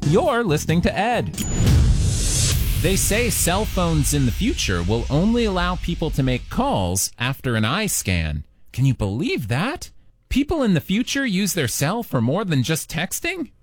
You're listening to Ed. They say cell phones in the future will only allow people to make calls after an eye scan. Can you believe that? People in the future use their cell for more than just texting?